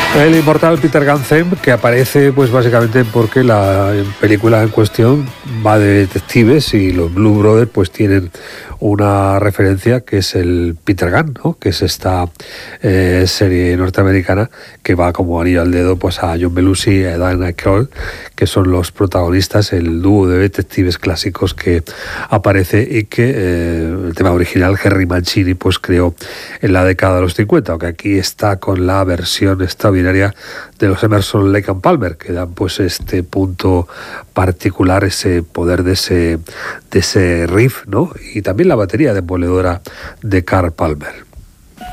El inmortal Peter Gansem, que aparece pues básicamente porque la película en cuestión va de detectives y los Blues Brothers pues tienen una referencia que es el Peter Gunn, ¿no? Que es esta serie norteamericana que va como anillo al dedo pues a John Belushi y a Dan Aykroyd, que son los protagonistas, el dúo de detectives clásicos que aparece y que el tema original Henry Mancini pues creó en la década de los 50, aunque aquí está con la versión extraordinaria de los Emerson, Lake and Palmer, que dan pues este punto particular, ese poder de ese riff, ¿no? Y también la batería demoledora de Carl Palmer.